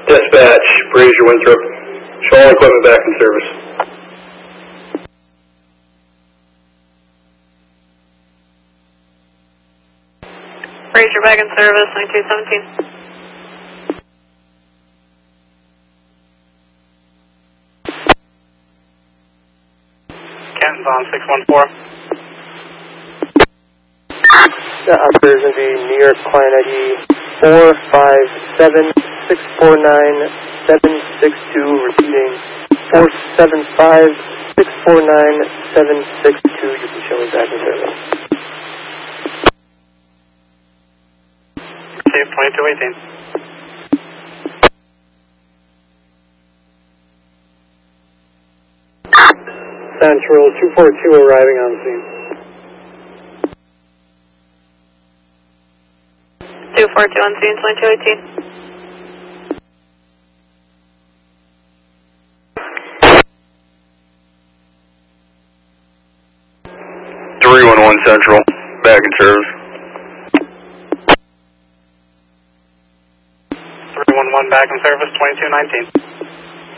Dispatch, Brazier Winthrop. Show all equipment back in service. Brazier back in service, 9217. Canton's on 614. The operator is going to be New York client ID 457-649-762, repeating 475-649-762. You can show me back in service. Receive 2218. Central 242 arriving on scene. 242 on scene, 2218. Central, back in service. 311 back in service, 2219.